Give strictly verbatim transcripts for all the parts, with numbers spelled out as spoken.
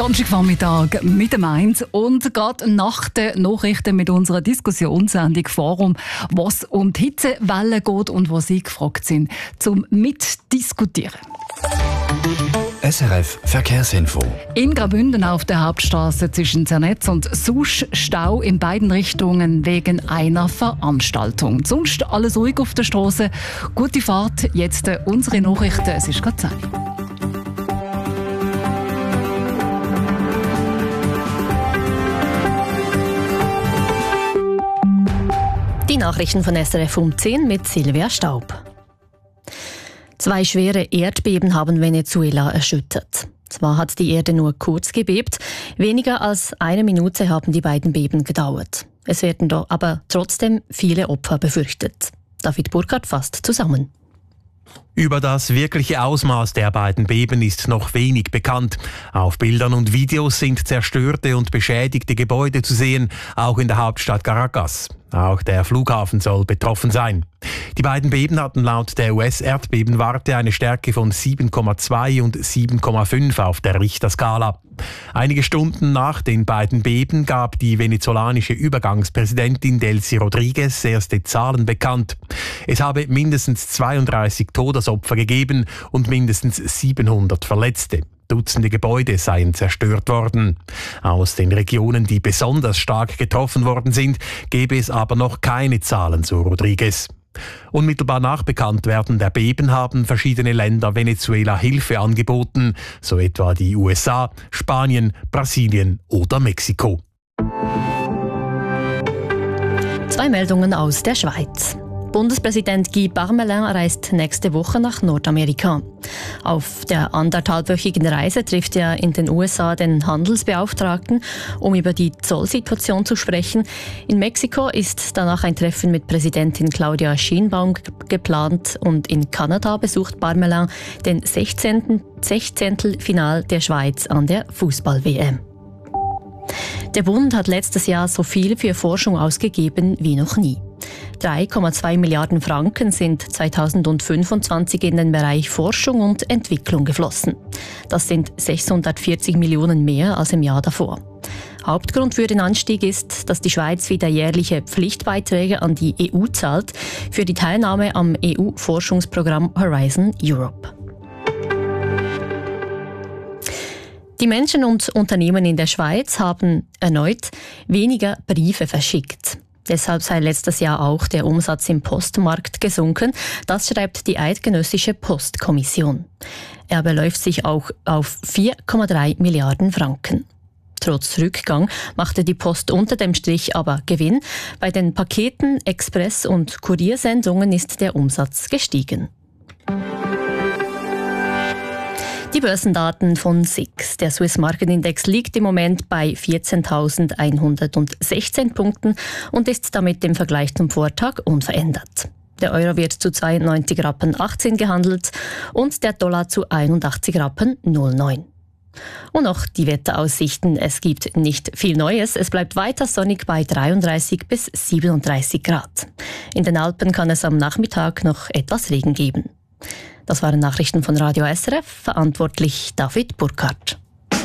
Donnerstagvormittag mit dem Mainz und gerade nach den Nachrichten mit unserer Diskussionssendung Forum, was um die Hitzewelle geht und wo Sie gefragt sind, zum Mitdiskutieren. S R F Verkehrsinfo. In Graubünden auf der Hauptstraße zwischen Zernetz und Susch Stau in beiden Richtungen wegen einer Veranstaltung. Sonst alles ruhig auf der Straße. Gute Fahrt. Jetzt unsere Nachrichten. Es ist gerade Zeit. Die Nachrichten von S R F um zehn mit Silvia Staub. Zwei schwere Erdbeben haben Venezuela erschüttert. Zwar hat die Erde nur kurz gebebt, weniger als eine Minute haben die beiden Beben gedauert. Es werden doch aber trotzdem viele Opfer befürchtet. David Burkhardt fasst zusammen. Über das wirkliche Ausmaß der beiden Beben ist noch wenig bekannt. Auf Bildern und Videos sind zerstörte und beschädigte Gebäude zu sehen, auch in der Hauptstadt Caracas. Auch der Flughafen soll betroffen sein. Die beiden Beben hatten laut der U S-Erdbebenwarte eine Stärke von sieben Komma zwei und sieben Komma fünf auf der Richterskala. Einige Stunden nach den beiden Beben gab die venezolanische Übergangspräsidentin Delcy Rodriguez erste Zahlen bekannt. Es habe mindestens zweiunddreißig Todesopfer gegeben und mindestens siebenhundert Verletzte. Dutzende Gebäude seien zerstört worden. Aus den Regionen, die besonders stark getroffen worden sind, gebe es aber noch keine Zahlen, so Rodriguez. Unmittelbar nach Bekanntwerden der Beben haben verschiedene Länder Venezuela Hilfe angeboten, so etwa die U S A, Spanien, Brasilien oder Mexiko. Zwei Meldungen aus der Schweiz. Bundespräsident Guy Parmelin reist nächste Woche nach Nordamerika. Auf der anderthalbwöchigen Reise trifft er in den U S A den Handelsbeauftragten, um über die Zollsituation zu sprechen. In Mexiko ist danach ein Treffen mit Präsidentin Claudia Sheinbaum geplant und in Kanada besucht Parmelin den Sechzehntelfinal der Schweiz an der Fußball-W M. Der Bund hat letztes Jahr so viel für Forschung ausgegeben wie noch nie. drei Komma zwei Milliarden Franken sind zweitausendfünfundzwanzig in den Bereich Forschung und Entwicklung geflossen. Das sind sechshundertvierzig Millionen mehr als im Jahr davor. Hauptgrund für den Anstieg ist, dass die Schweiz wieder jährliche Pflichtbeiträge an die E U zahlt für die Teilnahme am E U-Forschungsprogramm Horizon Europe. Die Menschen und Unternehmen in der Schweiz haben erneut weniger Briefe verschickt. Deshalb sei letztes Jahr auch der Umsatz im Postmarkt gesunken. Das schreibt die Eidgenössische Postkommission. Er beläuft sich auch auf vier Komma drei Milliarden Franken. Trotz Rückgang machte die Post unter dem Strich aber Gewinn. Bei den Paketen, Express- und Kuriersendungen ist der Umsatz gestiegen. Die Börsendaten von S I X. Der Swiss Market Index liegt im Moment bei vierzehntausendeinhundertsechzehn Punkten und ist damit im Vergleich zum Vortag unverändert. Der Euro wird zu zweiundneunzig Rappen achtzehn gehandelt und der Dollar zu einundachtzig Rappen null neun. Und noch die Wetteraussichten. Es gibt nicht viel Neues. Es bleibt weiter sonnig bei dreiunddreißig bis siebenunddreißig Grad. In den Alpen kann es am Nachmittag noch etwas Regen geben. Das waren Nachrichten von Radio S R F, verantwortlich David Burkhardt.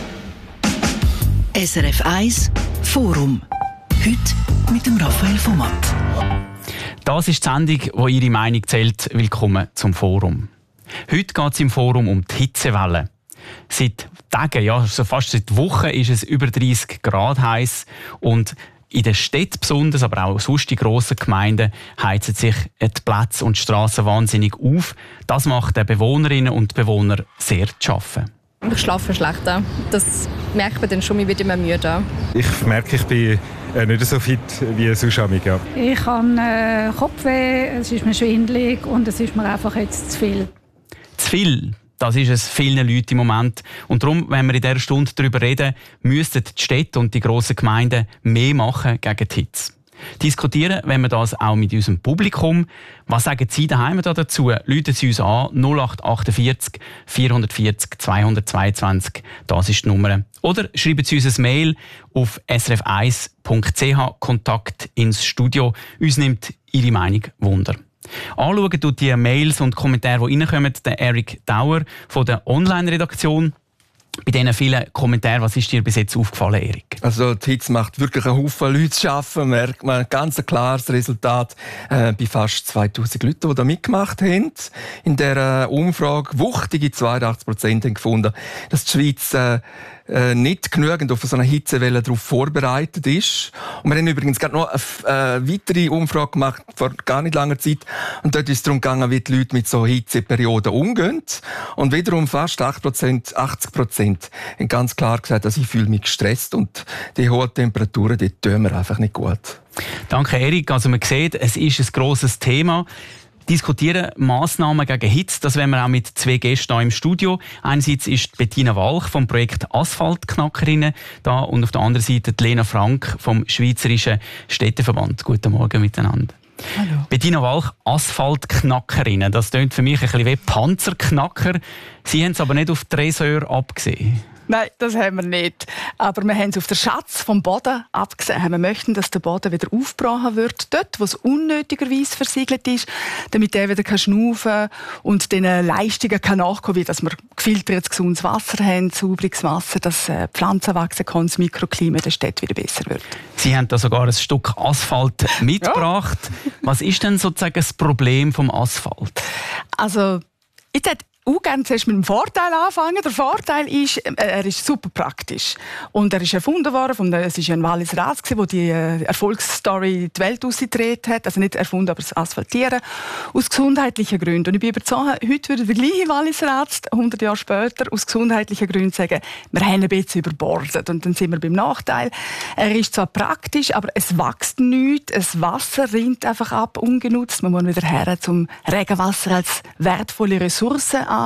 S R F eins Forum. Heute mit dem Raphael Vomat. Das ist die Sendung, wo Ihre Meinung zählt. Willkommen zum Forum. Heute geht es im Forum um die Hitzewelle. Seit Tagen, ja, so fast seit Wochen ist es über dreißig Grad heiß und in den Städten besonders, aber auch sonst in grossen Gemeinden heizen sich die Plätze und die Strassen wahnsinnig auf. Das macht den Bewohnerinnen und Bewohnern sehr zu schaffen. Ich schlafe schlechter. Das merkt man dann schon, ich werde immer müde. Ich merke, ich bin äh, nicht so fit wie sonst. Ja. Ich habe äh, Kopfweh, es ist mir schwindelig und es ist mir einfach jetzt zu viel. Zu viel? Das ist es vielen Leuten im Moment. Und darum, wenn wir in dieser Stunde darüber reden, müssten die Städte und die grossen Gemeinden mehr machen gegen die Hitze. Diskutieren wenn wir das auch mit unserem Publikum. Was sagen Sie daheim dazu? Rufen Sie uns an null acht achtundvierzig vierhundertvierzig zweihundertzweiundzwanzig. Das ist die Nummer. Oder schreiben Sie uns ein Mail auf s r f eins punkt c h Kontakt ins Studio. Uns nimmt Ihre Meinung Wunder. Anschauen tut die Mails und Kommentare, die reinkommen, der Eric Dauer von der Online-Redaktion. bei diesen vielen Kommentaren, was ist dir bis jetzt aufgefallen, Erik? Also die Hitze macht wirklich einen Haufen Leute zu arbeiten. Merkt man ganz ein klares Resultat äh, bei fast zweitausend Leuten, die da mitgemacht haben. In dieser Umfrage wuchtige zweiundachtzig Prozent haben gefunden, dass die Schweiz äh, äh, nicht genügend auf so eine Hitzewelle darauf vorbereitet ist. Und wir haben übrigens gerade noch eine äh, weitere Umfrage gemacht, vor gar nicht langer Zeit. Und dort ist es darum gegangen, wie die Leute mit so Hitzeperioden umgehen. Und wiederum fast achtzig Prozent, achtzig Prozent haben ganz klar gesagt, dass ich fühle mich gestresst und die hohen Temperaturen, die tun mir einfach nicht gut. Danke, Erik. Also man sieht, es ist ein grosses Thema. Diskutieren Massnahmen gegen Hitze. Das werden wir auch mit zwei Gästen hier im Studio. Einerseits ist Bettina Walch vom Projekt Asphaltknackerinnen da und auf der anderen Seite Lena Frank vom Schweizerischen Städteverband. Guten Morgen miteinander. Hallo. Bettina Walch, Asphaltknackerinnen. Das klingt für mich ein bisschen wie Panzerknacker. Sie haben es aber nicht auf die Tresor abgesehen. Nein, das haben wir nicht. Aber wir haben es auf den Schatz vom Boden abgesehen. Wir möchten, dass der Boden wieder aufgebrochen wird, dort, wo es unnötigerweise versiegelt ist, damit er wieder schnaufen kann und den Leistungen kann nachkommen, wie dass wir gefiltertes, gesundes Wasser haben, sauberes Wasser, dass Pflanzen wachsen können, das Mikroklima in der Stadt wieder besser wird. Sie haben da sogar ein Stück Asphalt mitgebracht. Ja. Was ist denn sozusagen das Problem vom Asphalt? Also, ich hätte auch gerne zuerst mit dem Vorteil anfangen. Der Vorteil ist, er ist super praktisch. Und er ist erfunden worden, von, es war ein Walliser Arzt, der die Erfolgsstory die Welt ausgedreht hat. Also nicht erfunden, aber das Asphaltieren. Aus gesundheitlichen Gründen. Und ich bin überzeugt, heute würde der gleiche Walliser Arzt, hundert Jahre später, aus gesundheitlichen Gründen sagen, wir haben ein bisschen überbordet. Und dann sind wir beim Nachteil. Er ist zwar praktisch, aber es wächst nichts. Das Wasser rinnt einfach ab, ungenutzt. Man muss wieder her zum Regenwasser als wertvolle Ressource anschauen.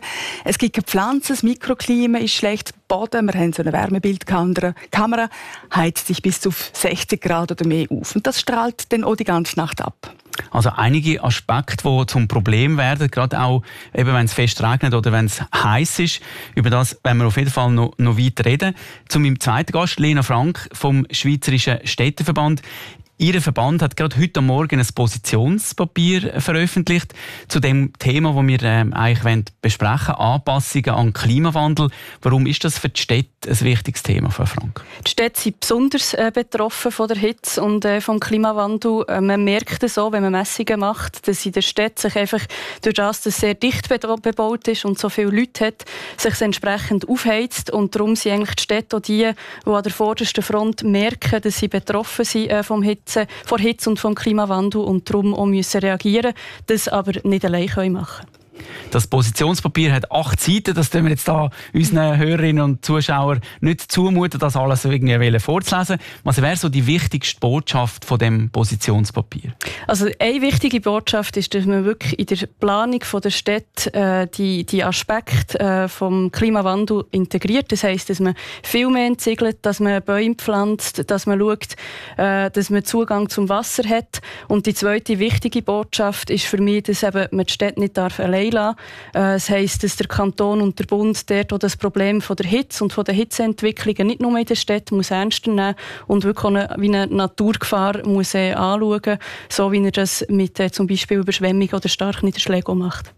Es gibt keine Pflanzen, das Mikroklima ist schlecht, Boden, wir haben so eine Wärmebildkamera, Kamera, heizt sich bis zu sechzig Grad oder mehr auf. Und das strahlt dann auch die ganze Nacht ab. Also einige Aspekte, die zum Problem werden, gerade auch eben, wenn es fest regnet oder wenn es heiß ist. Über das werden wir auf jeden Fall noch, noch weiter reden. Zu meinem zweiten Gast, Lena Frank vom Schweizerischen Städteverband. Ihr Verband hat gerade heute Morgen ein Positionspapier veröffentlicht zu dem Thema, das wir ähm, eigentlich besprechen wollen, Anpassungen an den Klimawandel. Warum ist das für die Städte ein wichtiges Thema, Frau Frank? Die Städte sind besonders äh, betroffen von der Hitze und äh, vom Klimawandel. Äh, man merkt es auch, wenn man Messungen macht, dass in der Stadt sich einfach durch das, dass es sehr dicht bebaut ist und so viele Leute hat, sich entsprechend aufheizt. Und darum sind eigentlich die Städte auch die, die an der vordersten Front merken, dass sie betroffen sind äh, vom Hitze. vor Hitze und vom Klimawandel und darum auch müssen reagieren, das aber nicht allein machen können. Das Positionspapier hat acht Seiten. Das tun wir jetzt da unseren Hörerinnen und Zuschauern nicht zumuten, das alles irgendwie vorzulesen. Was wäre so die wichtigste Botschaft von dem Positionspapier? Also eine wichtige Botschaft ist, dass man wirklich in der Planung der Städte äh, die, die Aspekte äh, vom Klimawandel integriert. Das heisst, dass man viel mehr entsiegelt, dass man Bäume pflanzt, dass man schaut, äh, dass man Zugang zum Wasser hat. Und die zweite wichtige Botschaft ist für mich, dass eben man die Städte nicht darf allein lassen. Das heisst, dass der Kanton und der Bund dort auch das Problem von der Hitze und von der Hitzeentwicklungen nicht nur in den Städten muss ernster nehmen und wirklich eine, wie eine Naturgefahr muss äh, anschauen, so wie er das mit äh, zum Beispiel Überschwemmungen oder starken Niederschlägen macht.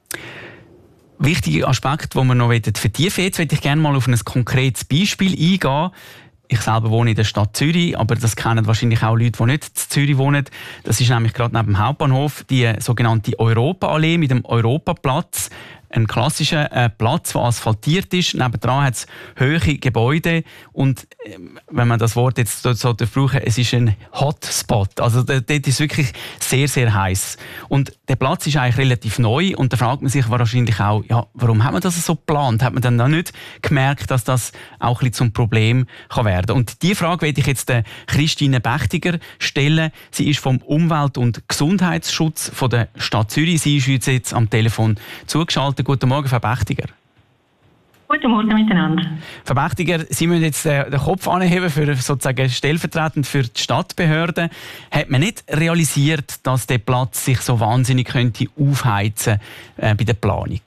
Wichtige Aspekt, den wir noch vertiefen. Jetzt möchte ich gerne mal auf ein konkretes Beispiel eingehen. Ich selber wohne in der Stadt Zürich, aber das kennen wahrscheinlich auch Leute, die nicht in Zürich wohnen. Das ist nämlich gerade neben dem Hauptbahnhof die sogenannte Europaallee mit dem Europaplatz. Ein klassischer äh, Platz, der asphaltiert ist. Nebendran hat es hohe Gebäude. Und äh, wenn man das Wort jetzt so, so brauchen, es ist ein Hotspot. Also dort ist es wirklich sehr, sehr heiß. Und der Platz ist eigentlich relativ neu. Und da fragt man sich wahrscheinlich auch, ja, warum hat man das so geplant? Hat man dann noch nicht gemerkt, dass das auch ein bisschen zum Problem kann werden? Und diese Frage werde ich jetzt der Christine Bächtiger stellen. Sie ist vom Umwelt- und Gesundheitsschutz von der Stadt Zürich. Sie ist jetzt am Telefon zugeschaltet. Guten Morgen, Frau Bächtiger. Guten Morgen miteinander. Frau Bächtiger, Sie müssen jetzt den Kopf anheben für sozusagen stellvertretend für die Stadtbehörden. Hat man nicht realisiert, dass der Platz sich so wahnsinnig könnte aufheizen äh, bei der Planung?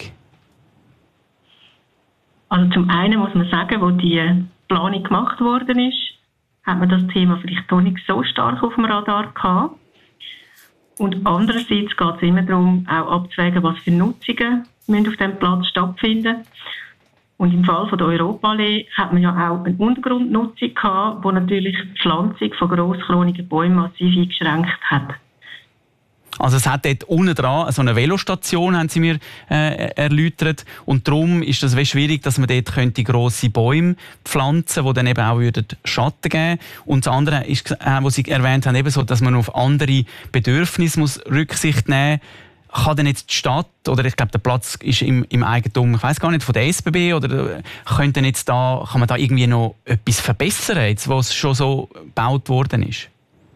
Also zum einen muss man sagen, wo die Planung gemacht worden ist, hat man das Thema vielleicht noch nicht so stark auf dem Radar gehabt. Und andererseits geht es immer darum, auch abzuwägen, was für Nutzungen müssen auf diesem Platz stattfinden. Und im Fall von der Europaallee hat man ja auch eine Untergrundnutzung gehabt, die natürlich die Pflanzung von grosskronige Bäumen massiv eingeschränkt hat. Also es hat dort unten dran so eine Velostation, haben Sie mir äh, erläutert. Und darum ist es schwierig, dass man dort könnte grosse Bäume pflanzen, die dann eben auch würden Schatten geben. Und das andere ist, äh, was Sie erwähnt haben, eben so, dass man auf andere Bedürfnisse muss Rücksicht nehmen muss. Kann denn jetzt die Stadt, oder ich glaube, der Platz ist im, im Eigentum, ich weiß gar nicht, von der S B B, oder könnte jetzt da, kann man da irgendwie noch etwas verbessern, jetzt, was schon so gebaut worden ist?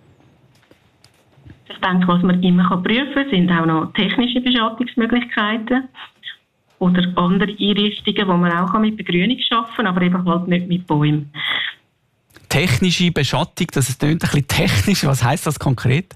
Ich denke, was man immer prüfen kann, sind auch noch technische Beschattungsmöglichkeiten oder andere Einrichtungen, die man auch mit Begrünung schaffen kann, aber eben halt nicht mit Bäumen. Technische Beschattung, das ist ein bisschen technisch. Was heisst das konkret?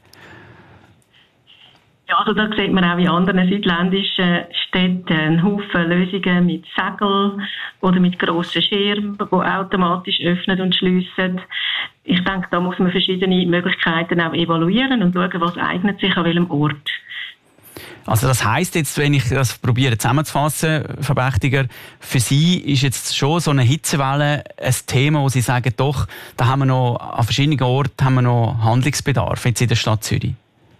Ja, also da sieht man auch in anderen südländischen Städten einen Haufen Lösungen mit Segeln oder mit grossen Schirmen, die automatisch öffnen und schliessen. Ich denke, da muss man verschiedene Möglichkeiten auch evaluieren und schauen, was eignet sich an welchem Ort. Also das heisst jetzt, wenn ich das probiere zusammenzufassen, Frau Bächtiger, für Sie ist jetzt schon so eine Hitzewelle ein Thema, wo Sie sagen, doch, da haben wir noch an verschiedenen Orten haben wir noch Handlungsbedarf jetzt in der Stadt Zürich.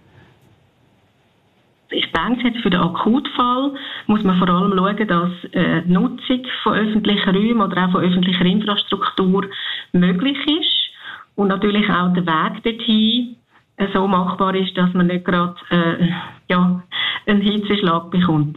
Ich denke, jetzt für den Akutfall muss man vor allem schauen, dass äh, die Nutzung von öffentlichen Räumen oder auch von öffentlicher Infrastruktur möglich ist und natürlich auch der Weg dorthin äh, so machbar ist, dass man nicht gerade äh, ja, einen Hitzeschlag bekommt.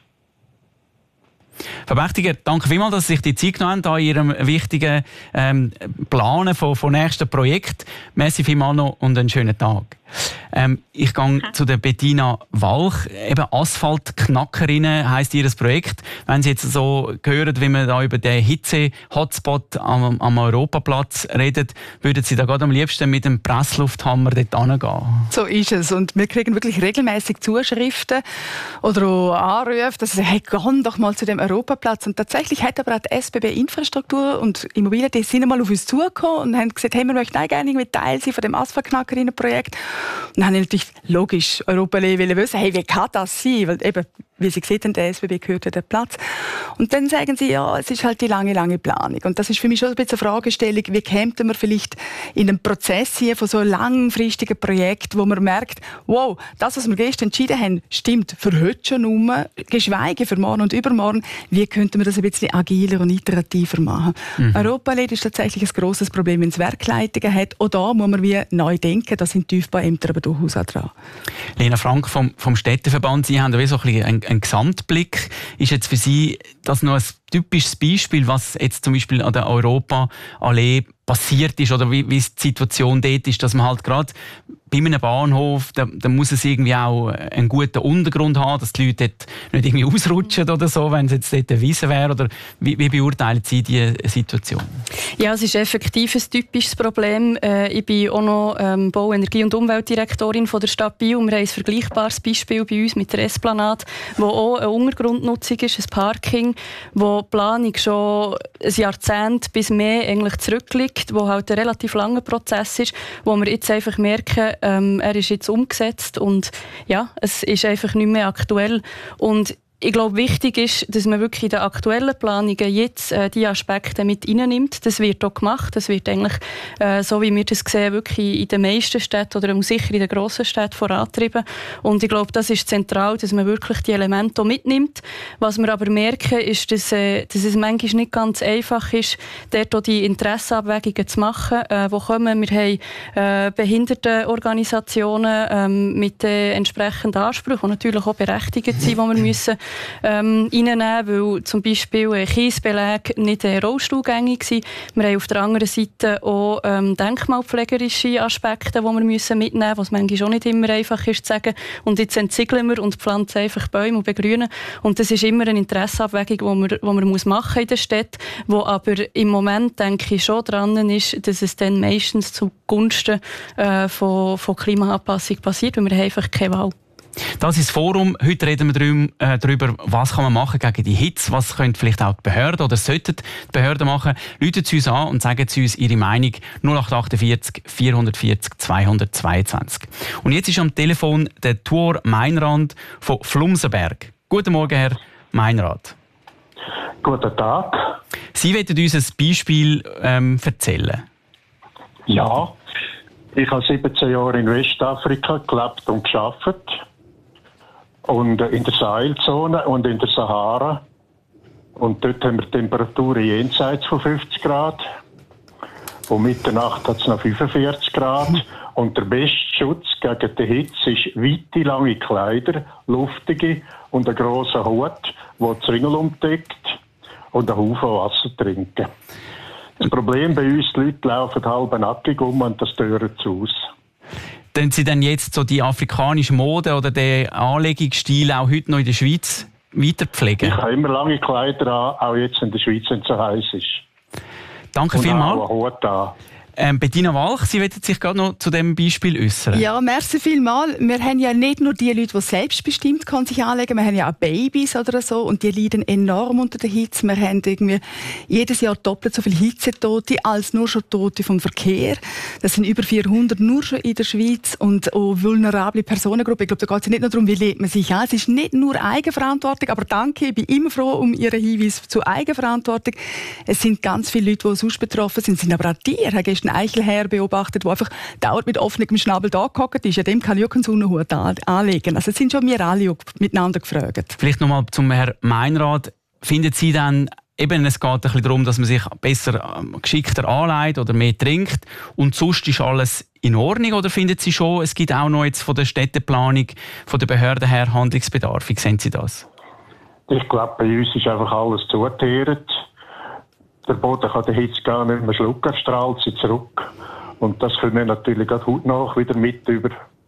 Frau Bächtiger, danke vielmals, dass Sie sich die Zeit genommen haben, in Ihrem wichtigen ähm, Planen von, von nächsten Projekt. Merci vielmals noch und einen schönen Tag. Ähm, ich gehe okay. zu der Bettina Walch, eben Asphaltknackerinnen heisst ihr Projekt. Wenn Sie jetzt so hören, wie man da über den Hitze-Hotspot am, am Europaplatz redet, würden Sie da gerade am liebsten mit dem Presslufthammer dort hingehen? So ist es. Und wir kriegen wirklich regelmäßig Zuschriften oder auch Anrufe, dass sie hey, gehen doch mal zu dem Europaplatz. Und tatsächlich hat aber auch die S B B Infrastruktur und Immobilien, die sind einmal auf uns zugekommen und haben gesagt, hey, wir möchten auch gerne mit Teil sein von dem Asphaltknackerinnen-Projekt. Und dann habe ich natürlich logisch Europaallee wissen, hey, wie kann das sein? Weil eben, wie Sie gesehen haben, der S B B gehört ja der Platz. Und dann sagen sie, ja, es ist halt die lange, lange Planung. Und das ist für mich schon ein bisschen eine Fragestellung, wie käme man vielleicht in einen Prozess hier von so einem langfristigen Projekt, wo man merkt, wow, das, was wir gestern entschieden haben, stimmt für heute schon um, geschweige für morgen und übermorgen. Wie könnte man das ein bisschen agiler und iterativer machen? Mhm. Europaallee ist tatsächlich ein grosses Problem, wenn es Werkleitungen hat. Auch da muss man wie neu denken, da sind Tiefbauämter aber durchaus auch dran. Lena Frank vom, vom Städteverband, Sie haben ja so ein bisschen einen, einen Gesamtblick. Ist jetzt für Sie das noch ein typisches Beispiel, was jetzt zum Beispiel an der Europaallee passiert ist oder wie, wie die Situation dort ist, dass man halt gerade bei einem Bahnhof, da, da muss es irgendwie auch einen guten Untergrund haben, dass die Leute dort nicht irgendwie ausrutschen oder so, wenn es jetzt dort eine Wiese wäre, oder wie, wie beurteilen Sie diese Situation? Ja, es ist effektiv ein typisches Problem. Äh, ich bin auch noch ähm, Bau-, Energie- und Umweltdirektorin von der Stadt Biel. Wir haben ein vergleichbares Beispiel bei uns mit der Esplanade, wo auch eine Untergrundnutzung ist, ein Parking, wo die Planung schon ein Jahrzehnt bis mehr eigentlich zurückliegt, wo halt ein relativ langer Prozess ist, wo wir jetzt einfach merken, ähm, er ist jetzt umgesetzt und ja, es ist einfach nicht mehr aktuell. Und ich glaube, wichtig ist, dass man wirklich in den aktuellen Planungen jetzt äh, die Aspekte mit reinnimmt. Das wird auch gemacht. Das wird eigentlich, äh, so wie wir das sehen, wirklich in den meisten Städten oder sicher in den grossen Städten vorantrieben. Und ich glaube, das ist zentral, dass man wirklich die Elemente auch mitnimmt. Was wir aber merken, ist, dass, äh, dass es manchmal nicht ganz einfach ist, dort auch die Interessenabwägungen zu machen. Äh, wo kommen wir? Wir haben äh, Behindertenorganisationen ähm, mit äh, entsprechenden Ansprüchen, die natürlich auch berechtigt sind, die wir müssen Ähm, reinnehmen, weil zum Beispiel ein Kiesbeleg nicht äh, rollstuhlgängig sind. Wir haben auf der anderen Seite auch ähm, denkmalpflegerische Aspekte, die wir müssen mitnehmen müssen, was manchmal auch nicht immer einfach ist zu sagen. Und jetzt entziegeln wir und pflanzen einfach Bäume und begrünen. Und das ist immer eine Interessenabwägung, die man, die man muss machen in der Stadt, wo aber im Moment, denke ich, schon dran ist, dass es dann meistens zugunsten äh, von, von Klimaanpassung passiert, weil wir haben einfach keine Wahl. Das ist das Forum. Heute reden wir darüber, was kann man machen gegen die Hitze, was können vielleicht auch die Behörden oder sollten die Behörden machen. Rufen Sie uns an und sagen Sie uns Ihre Meinung. null acht achtundvierzig vierhundertvierzig zweihundertzweiundzwanzig. Und jetzt ist am Telefon der Tuor Meinrad von Flumsenberg. Guten Morgen, Herr Meinrad. Guten Tag. Sie wollen uns ein Beispiel ähm, erzählen. Ja, ich habe siebzehn Jahre in Westafrika gelebt und gearbeitet. Und in der Sahelzone und in der Sahara. Und dort haben wir Temperaturen jenseits von fünfzig Grad. Und Mitternacht hat es noch fünfundvierzig Grad. Und der beste Schutz gegen die Hitze ist weite, lange Kleider, luftige und ein grosser Hut, der die Zwingel umdeckt und einen Haufen Wasser trinken. Das Problem bei uns, die Leute laufen halb nackig um und das tören zu aus. Tun Sie denn jetzt so die afrikanische Mode oder den Anlegungsstil auch heute noch in der Schweiz weiterpflegen? Ich habe immer lange Kleider an, auch jetzt in der Schweiz, wenn es so heiß ist. Danke und vielmals. Auch einen Hut an. Ähm, Bettina Walch, Sie wollten sich gerade noch zu diesem Beispiel äußern. Ja, merci vielmals. Wir haben ja nicht nur die Leute, die selbstbestimmt kann sich anlegen, wir haben ja auch Babys oder so und die leiden enorm unter der Hitze. Wir haben irgendwie jedes Jahr doppelt so viele Hitzetote als nur schon Tote vom Verkehr. Das sind über vierhundert nur schon in der Schweiz und auch vulnerable Personengruppen. Ich glaube, da geht es nicht nur darum, wie lebt man sich an. Es ist nicht nur Eigenverantwortung, aber danke, ich bin immer froh um Ihren Hinweis zu Eigenverantwortung. Es sind ganz viele Leute, die sonst betroffen sind, sind aber auch die. Ein Eichelherr beobachtet, der einfach dauernd mit offenem Schnabel da gehockt ist. Ja, dem kann ich auch keinen Sonnenhut anlegen. Also, es sind schon wir alle miteinander gefragt. Vielleicht noch mal zum Herrn Meinrad. Finden Sie dann, eben, es geht ein bisschen darum, dass man sich besser, geschickter anlegt oder mehr trinkt und sonst ist alles in Ordnung? Oder finden Sie schon, es gibt auch noch jetzt von der Städteplanung, von der Behörden her Handlungsbedarf? Wie sehen Sie das? Ich glaube, bei uns ist einfach alles zugeteert. Der Boden kann die Hitze gar nicht mehr schlucken, strahlt sie zurück. Und das können wir natürlich gerade heute noch wieder mit über.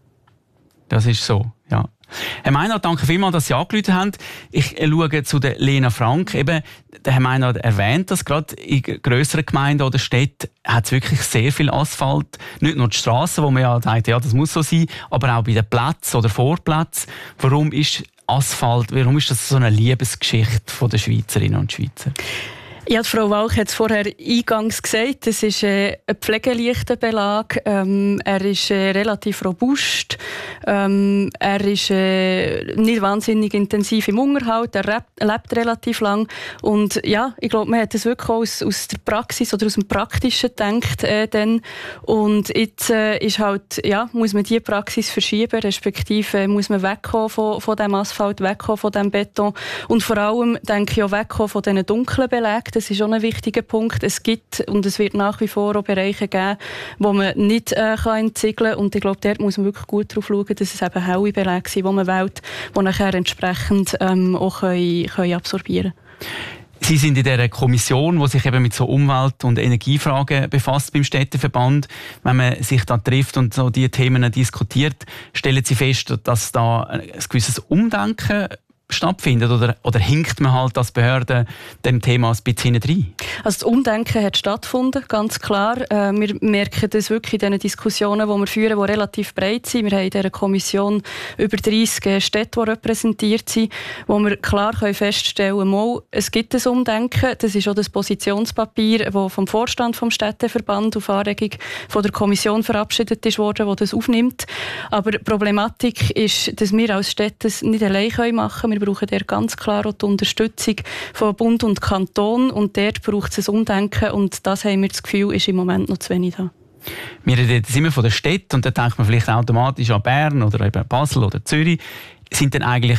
Das ist so, ja. Herr Meinrad, danke vielmals, dass Sie angerufen haben. Ich schaue zu der Lena Frank. Eben, der Herr Meinrad erwähnt, dass gerade in grösseren Gemeinden oder Städten hat es wirklich sehr viel Asphalt. Nicht nur die Strassen, wo man ja sagt, ja, das muss so sein, aber auch bei den Plätzen oder Vorplätzen. Warum ist Asphalt, warum ist das so eine Liebesgeschichte der Schweizerinnen und Schweizer? Ja, die Frau Walch hat es vorher eingangs gesagt, es ist äh, ein pflegeleichter Belag, ähm, er ist äh, relativ robust, ähm, er ist äh, nicht wahnsinnig intensiv im Unterhalt, er lebt, lebt relativ lang und ja, ich glaube, man hat es wirklich aus, aus der Praxis oder aus dem Praktischen gedacht äh, dann. Und jetzt äh, ist halt, ja, muss man diese Praxis verschieben, respektive äh, muss man wegkommen von, von dem Asphalt, wegkommen von dem Beton und vor allem, denke ich, auch wegkommen von diesen dunklen Belägen. Das ist schon ein wichtiger Punkt. Es gibt und es wird nach wie vor auch Bereiche geben, wo man nicht äh, kann entziegeln kann. Und ich glaube, dort muss man wirklich gut darauf schauen, dass es eben helle Belege sind, die man wählt, die nachher entsprechend ähm, auch können, können absorbieren können. Sie sind in dieser Kommission, die sich eben mit so Umwelt- und Energiefragen befasst beim Städteverband. Wenn man sich da trifft und so diese Themen diskutiert, stellen Sie fest, dass da ein gewisses Umdenken stattfindet oder, oder hinkt man halt als Behörde dem Thema ein bisschen hinein? Also das Umdenken hat stattgefunden, ganz klar. Äh, wir merken das wirklich in diesen Diskussionen, die wir führen, die relativ breit sind. Wir haben in dieser Kommission über dreissig Städte, die repräsentiert sind, wo wir klar können feststellen können, es gibt ein Umdenken. Das ist auch das Positionspapier, das vom Vorstand vom Städteverband auf Anregung von der Kommission verabschiedet ist worden, das das aufnimmt. Aber die Problematik ist, dass wir als Städte das nicht allein machen können. Wir brauchen dort ganz klar auch die Unterstützung von Bund und Kanton und dort braucht es ein Umdenken und das haben wir das Gefühl, ist im Moment noch zu wenig da. Wir reden jetzt immer von der Stadt und da denkt man vielleicht automatisch an Bern oder eben Basel oder Zürich. Sind denn eigentlich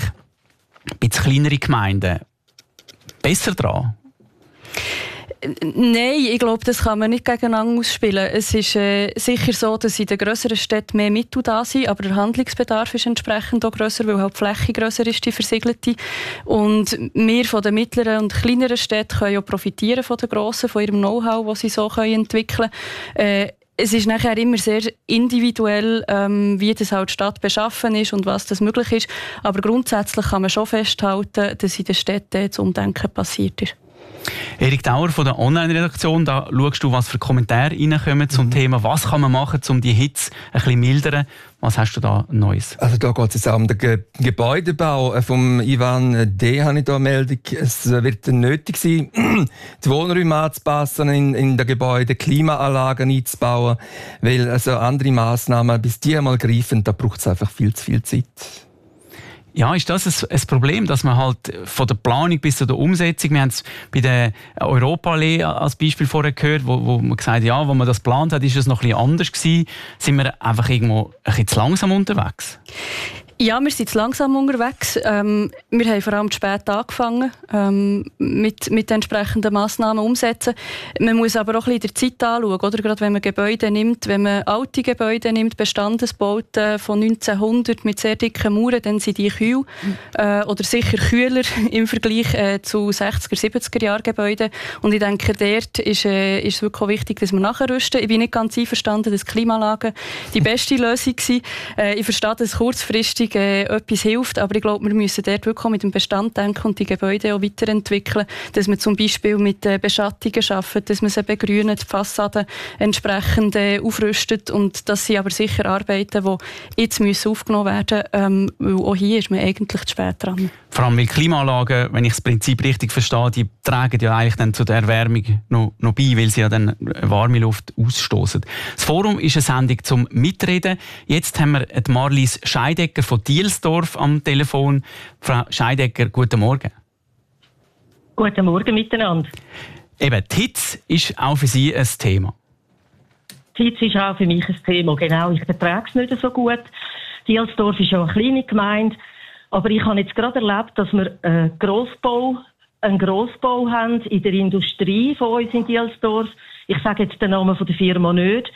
ein bisschen kleinere Gemeinden besser dran? Nein, ich glaube, das kann man nicht gegeneinander ausspielen. Es ist äh, sicher so, dass in den grösseren Städten mehr Mittel da sind, aber der Handlungsbedarf ist entsprechend auch grösser, weil halt die Fläche grösser ist, die versiegelte. Und wir von den mittleren und kleineren Städten können auch profitieren von den grossen, von ihrem Know-how, das sie so können entwickeln können. Äh, Es ist nachher immer sehr individuell, ähm, wie das halt die Stadt beschaffen ist und was das möglich ist. Aber grundsätzlich kann man schon festhalten, dass in den Städten das Umdenken passiert ist. Erik Dauer von der Online-Redaktion, da schaust du, was für Kommentare reinkommen zum mhm. Thema, was kann man machen, um die Hitze ein bisschen mildern. Was hast du da Neues? Also da geht es jetzt auch um den Ge- Gebäudebau. Vom Ivan D. habe ich da eine Meldung. Es wird nötig sein, die Wohnräume anzupassen, in, in den Gebäuden Klimaanlagen einzubauen, weil also andere Massnahmen, bis die einmal greifen, da braucht es einfach viel zu viel Zeit. Ja, ist das ein, ein Problem, dass man halt von der Planung bis zu der Umsetzung, wir haben es bei der Europaallee als Beispiel vorher gehört, wo, wo man gesagt hat, ja, wo man das geplant hat, ist es noch ein bisschen anders gewesen. Sind wir einfach irgendwo ein bisschen zu langsam unterwegs? Ja, wir sind zu langsam unterwegs. Ähm, wir haben vor allem zu spät angefangen ähm, mit, mit entsprechenden Massnahmen umsetzen. Man muss aber auch ein bisschen der Zeit anschauen, oder? Gerade wenn man Gebäude nimmt, wenn man alte Gebäude nimmt, Bestandesbauten von neunzehnhundert mit sehr dicken Mauern, dann sind die kühl äh, oder sicher kühler im Vergleich äh, zu sechziger, siebziger Jahr Gebäuden. Und ich denke, dort ist, äh, ist es wirklich auch wichtig, dass wir nachrüsten. Ich bin nicht ganz einverstanden, dass Klimaanlagen die beste Lösung sind. Äh, ich verstehe, dass kurzfristig Äh, etwas hilft, aber ich glaube, wir müssen dort wirklich auch mit dem Bestand denken und die Gebäude auch weiterentwickeln, dass man zum Beispiel mit äh, Beschattungen arbeitet, dass man sie begrünt, die Fassaden entsprechend äh, aufrüstet, und das sind aber sicher Arbeiten, die jetzt müssen aufgenommen werden müssen, ähm, weil auch hier ist man eigentlich zu spät dran. Vor allem, weil Klimaanlagen, wenn ich das Prinzip richtig verstehe, die tragen ja eigentlich dann zu der Erwärmung noch, noch bei, weil sie ja dann warme Luft ausstoßen. Das Forum ist eine Sendung zum Mitreden. Jetzt haben wir Marlies Scheidegger von Dielsdorf am Telefon. Frau Scheidegger, guten Morgen. Guten Morgen miteinander. Eben, die Hitze ist auch für Sie ein Thema. Die Hitze ist auch für mich ein Thema, genau. Ich vertrage es nicht so gut. Dielsdorf ist ja eine kleine Gemeinde. Aber ich habe jetzt gerade erlebt, dass wir einen Grossbau, einen Grossbau haben in der Industrie von uns in Dielsdorf. Ich sage jetzt den Namen von der Firma nicht,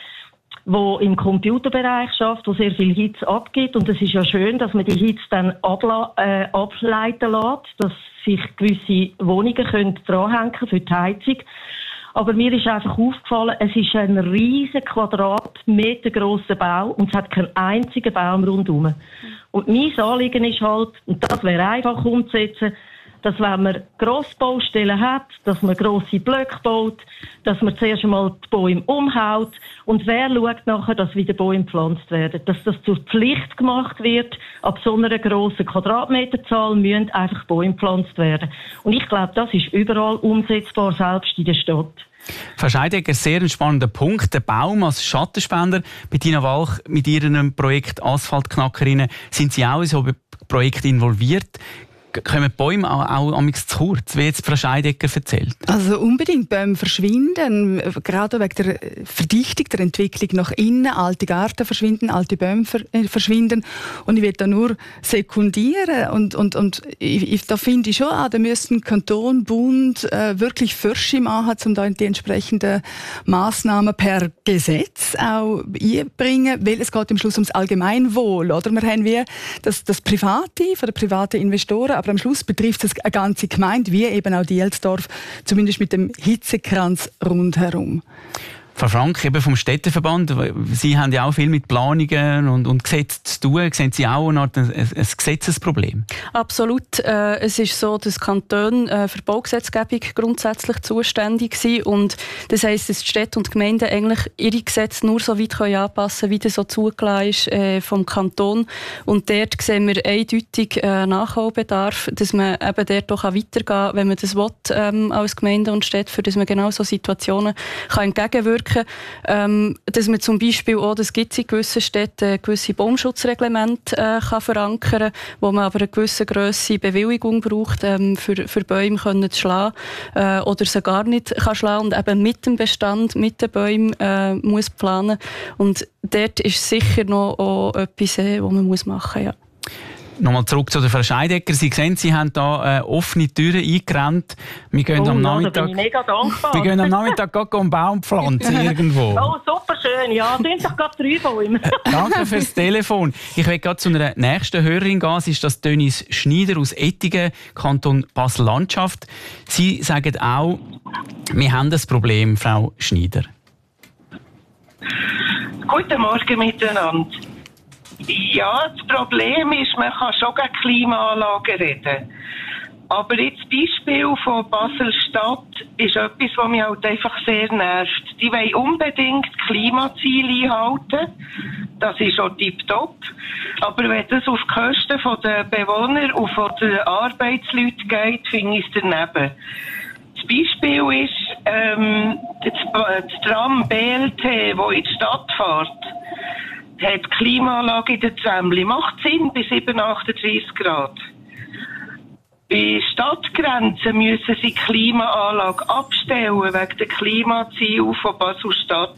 wo im Computerbereich schafft, wo sehr viel Hitze abgibt. Und es ist ja schön, dass man die Hitze dann abla- äh, ableiten lässt, dass sich gewisse Wohnungen können dranhängen für die Heizung. Aber mir ist einfach aufgefallen, es ist ein riesen Quadratmeter grosser Bau und es hat keinen einzigen Baum rundherum. Und mein Anliegen ist halt, und das wäre einfach umzusetzen, dass wenn man Grossbaustellen hat, dass man grosse Blöcke baut, dass man zuerst einmal die Bäume umhaut und wer schaut nachher, dass wieder Bäume gepflanzt werden. Dass das zur Pflicht gemacht wird, ab so einer grossen Quadratmeterzahl müssen einfach Bäume gepflanzt werden. Und ich glaube, das ist überall umsetzbar, selbst in der Stadt. Frau Scheidegger, sehr ein spannender Punkt. Der Baum als Schattenspender. Bettina Walch, mit Ihrem Projekt Asphaltknackerinnen sind Sie auch in so ein Projekt involviert. Kommen Bäume auch, auch amigs zu kurz, wie jetzt Frau Scheidegger erzählt? Also unbedingt. Bäume verschwinden, gerade wegen der Verdichtung, der Entwicklung nach innen. Alte Gärten verschwinden, alte Bäume ver- äh, verschwinden. Und ich will da nur sekundieren. Und, und, und ich, ich, da finde ich schon, ah, da müssen Kanton, Bund äh, wirklich Forsche machen, um da die entsprechenden Massnahmen per Gesetz auch einbringen, weil es geht am Schluss ums Allgemeinwohl. Oder? Wir haben wie das, das Private, von den privaten Investoren, aber am Schluss betrifft es eine ganze Gemeinde, wie eben auch Dielsdorf, zumindest mit dem Hitzekranz rundherum. Frau Frank, eben vom Städteverband, Sie haben ja auch viel mit Planungen und, und Gesetzen zu tun. Sehen Sie auch eine Art ein, ein Gesetzesproblem? Absolut. Äh, es ist so, dass Kantone äh, für Baugesetzgebung grundsätzlich zuständig sind. Und das heisst, dass die Städte und Gemeinden eigentlich ihre Gesetze nur so weit können anpassen können, wie das so zugelassen ist äh, vom Kanton. Und dort sehen wir eindeutig äh, Nachholbedarf, dass man eben dort auch weitergehen kann, wenn man das will, ähm, als Gemeinde und Städte, für dass man genau so Situationen kann entgegenwirken kann. Ähm, dass man zum Beispiel auch, das gibt es in gewissen Städten, gewisse Baumschutzreglemente äh, kann verankern kann, wo man aber eine gewisse Grösse Bewilligung braucht, ähm, für, für Bäume können zu schlagen äh, oder sie gar nicht kann schlagen und eben mit dem Bestand, mit den Bäumen äh, muss planen. Und dort ist sicher noch auch etwas, äh, was man muss machen muss. Ja. Nochmal zurück zu der Frau Scheidegger. Sie sehen, Sie haben da äh, offene Türen eingerannt. Wir gehen oh, am ja, Nachmittag. Da bin ich mega dankbar. Wir gehen am Nachmittag gerade einen Baum pflanzen irgendwo. Oh, super schön. Ja, tun doch gerade drei Bäume. Danke fürs Telefon. Ich will gerade zu einer nächsten Hörerin gehen. Es ist das Denise Schneider aus Ettigen, Kanton Basel-Landschaft. Sie sagen auch, wir haben das Problem, Frau Schneider. Guten Morgen miteinander. Ja, das Problem ist, man kann schon gegen Klimaanlagen reden. Aber jetzt das Beispiel von Basel-Stadt ist etwas, was mich halt einfach sehr nervt. Die wollen unbedingt Klimaziele einhalten. Das ist auch tipptopp. Aber wenn das auf die Kosten der Bewohner und von den Arbeitsleuten geht, finde ich es daneben. Das Beispiel ist ähm, das, das Tram B L T, das in die Stadt fährt. hat die Klimaanlage in der Zämli. Macht Sinn bei sieben, achtunddreißig Grad. Bei Stadtgrenzen müssen sie die Klimaanlage abstellen wegen der Klimaziele von Basel-Stadt.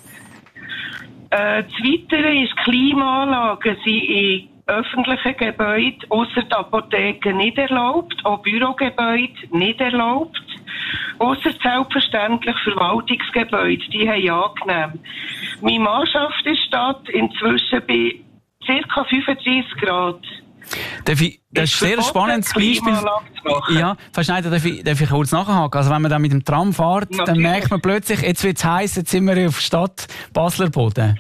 Äh, das Weitere ist, Klimaanlagen sind in öffentlichen Gebäuden ausser der Apotheken nicht erlaubt, auch Bürogebäude nicht erlaubt, ausser selbstverständlich Verwaltungsgebäude, die haben angenehm. Meine Mann schafft in der Stadt inzwischen bei ca. fünfunddreißig Grad. Darf ich, das ist ein sehr spannendes Beispiel. Ja, Frau Schneider, darf ich, darf ich kurz nachhaken? Also wenn man dann mit dem Tram fährt, Natürlich. dann merkt man plötzlich, jetzt wird es heiß, jetzt sind wir auf Stadt Basler Boden.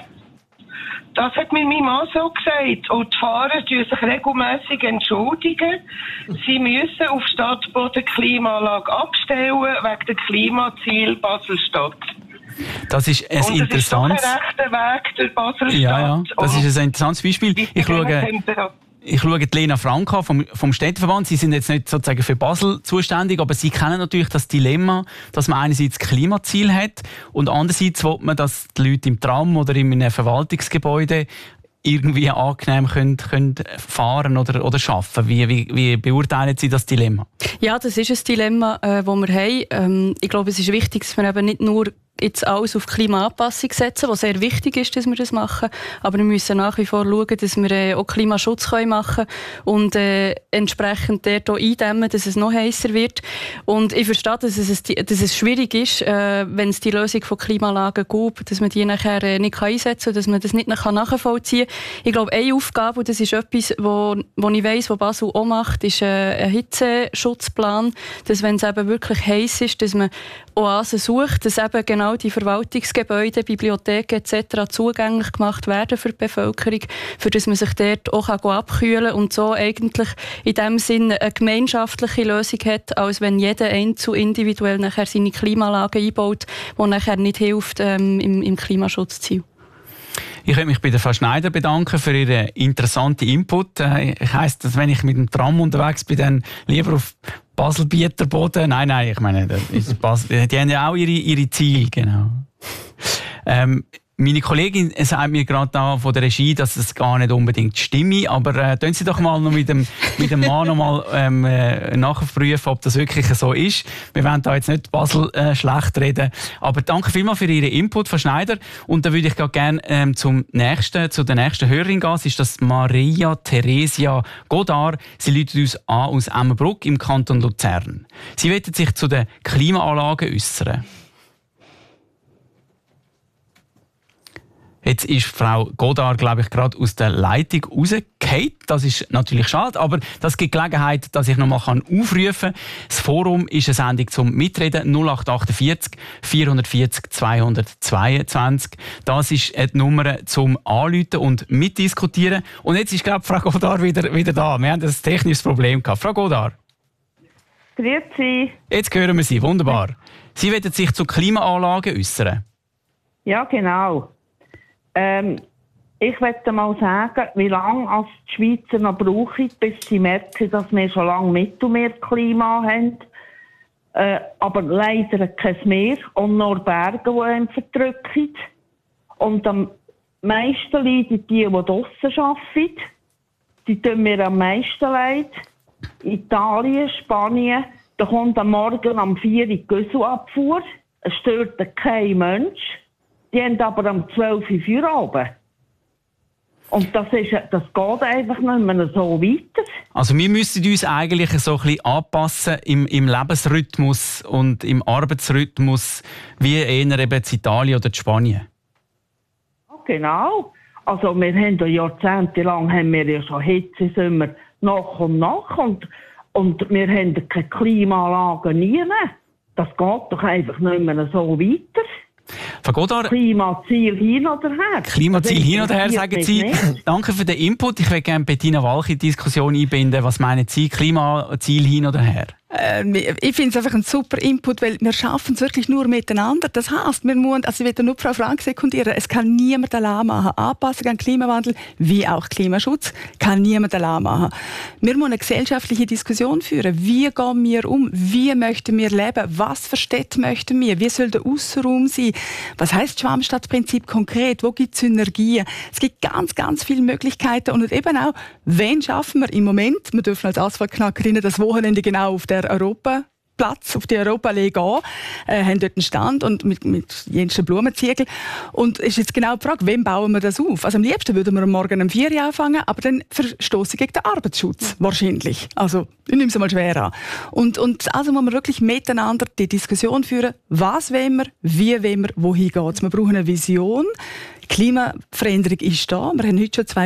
Das hat mir mein Mann so gesagt. Und die Fahrer entschuldigen sich regelmässig entschuldigen. Sie müssen auf Stadtboden Klimaanlage abstellen wegen der Klimaziel Basel-Stadt. Das ist ein Und interessantes... Das ist doch ein rechter Weg durch Basel-Stadt. Ja, ja, das ist ein interessantes Beispiel. Ich schaue, ich schaue die Lena Frank an vom, vom Städteverband. Sie sind jetzt nicht sozusagen für Basel zuständig, aber Sie kennen natürlich das Dilemma, dass man einerseits das Klimaziel hat und andererseits will man, dass die Leute im Tram oder in einem Verwaltungsgebäude irgendwie angenehm können, können fahren oder, oder arbeiten. Wie, wie, wie beurteilen Sie das Dilemma? Ja, das ist ein Dilemma, äh, das wir haben. Ähm, ich glaube, es ist wichtig, dass wir eben nicht nur jetzt alles auf Klimaanpassung setzen, was sehr wichtig ist, dass wir das machen. Aber wir müssen nach wie vor schauen, dass wir äh, auch Klimaschutz können machen und äh, entsprechend dort auch eindämmen, dass es noch heißer wird. Und ich verstehe, dass es, dass es schwierig ist, äh, wenn es die Lösung von Klimaanlagen gibt, dass man die nachher äh, nicht einsetzen kann, dass man das nicht nachvollziehen kann. Ich glaube, eine Aufgabe, und das ist etwas, wo, wo ich weiss, was Basel auch macht, ist äh, ein Hitzeschutzplan, dass wenn es eben wirklich heiß ist, dass man Oasen sucht, dass eben genau die Verwaltungsgebäude, Bibliotheken et cetera zugänglich gemacht werden für die Bevölkerung, für dass man sich dort auch abkühlen kann und so eigentlich in dem Sinne eine gemeinschaftliche Lösung hat, als wenn jeder Einzelne individuell nachher seine Klimaanlage einbaut, die nachher nicht hilft ähm, im, im Klimaschutzziel. Ich möchte mich bei der Frau Schneider bedanken für Ihren interessanten Input. Ich weiss, dass wenn ich mit dem Tram unterwegs bin, dann lieber auf Basel-Bieterboden. Nein, nein, ich meine, das ist Basel, die haben ja auch ihre, ihre Ziele, genau. Ähm, meine Kollegin sagt mir gerade da von der Regie, dass es gar nicht unbedingt stimme, aber äh, tun Sie doch mal noch mit dem, mit dem Mann noch mal ähm, äh, nachprüfen, ob das wirklich so ist. Wir wollen da jetzt nicht Basel äh, schlecht reden, aber danke vielmals für Ihren Input, Frau Schneider. Und dann würde ich gerne ähm, zum nächsten, zu der nächsten Hörerin gehen. Das ist das Maria Theresia Godard. Sie läutet uns an aus Emmenbruck im Kanton Luzern. Sie möchte sich zu den Klimaanlagen äußern. Jetzt ist Frau Godard, glaube ich, gerade aus der Leitung rausgefallen. Das ist natürlich schade, aber das gibt Gelegenheit, dass ich noch mal aufrufen kann. Das Forum ist eine Sendung zum Mitreden null acht achtundvierzig vierhundertvierzig zweihundertzweiundzwanzig. Das ist die Nummer zum Anrufen und mitdiskutieren. Und jetzt ist, glaube ich, Frau Godard wieder, wieder da. Wir haben ein technisches Problem gehabt. Frau Godard. Grüezi. Jetzt hören wir Sie. Wunderbar. Sie wollen sich zu Klimaanlagen äußern. Ja, genau. Ähm, ich möchte mal sagen, wie lange die Schweizer noch brauchen, bis sie merken, dass wir schon lange Mittelmeerklima haben. Äh, aber leider kein Meer und nur Berge, die einen verdrücken. Und am meisten leiden die, die draussen arbeiten. Die tun mir am meisten leid. Italien, Spanien, da kommt am Morgen um vier Uhr die Güsselabfuhr. Es stört kein Mensch. Die haben aber um zwölf Uhr Feierabend. Und das, ist, das geht einfach nicht mehr so weiter. Also wir müssen uns eigentlich so ein bisschen anpassen im, im Lebensrhythmus und im Arbeitsrhythmus, wie eher eben in Italien oder in Spanien. Genau. Also wir haben ja jahrzehntelang haben wir ja schon Hitze Sommer nach und nach und, und wir haben keine Klimaanlagen nie mehr. Das geht doch einfach nicht mehr so weiter. Frau Godard, Klimaziel hin oder her. Klimaziel hin oder her, sagen Sie. Nicht. Danke für den Input. Ich würde gerne Bettina Walch in die Diskussion einbinden. Was meinen Sie, Klimaziel hin oder her? Äh, ich finde es einfach ein super Input, weil wir schaffen es wirklich nur miteinander. Das heisst, wir müssen, also ich will nur Frau Frank sekundieren, es kann niemand allein machen. Anpassung an den Klimawandel, wie auch Klimaschutz, kann niemand allein machen. Wir müssen eine gesellschaftliche Diskussion führen. Wie gehen wir um? Wie möchten wir leben? Was für Städte möchten wir? Wie soll der Aussenraum sein? Was heisst Schwammstadtprinzip konkret? Wo gibt es Synergien? Es gibt ganz, ganz viele Möglichkeiten und eben auch, wen schaffen wir im Moment? Wir dürfen als Asphaltknackerinnen das Wochenende genau auf der Europaplatz, auf die Europaallee gehen, äh, haben dort einen Stand und mit, mit jensten Blumenziegel. Und es ist jetzt genau die Frage, wem bauen wir das auf? Also am liebsten würden wir am Morgen um vier Uhr anfangen, aber dann verstoßen gegen den Arbeitsschutz, wahrscheinlich. Also ich nehme es mal schwer an. Und, und also muss man wirklich miteinander die Diskussion führen, was wollen wir, wie wollen wir, wohin geht es. Wir brauchen eine Vision. Die Klimaveränderung ist da. Wir haben heute schon zwei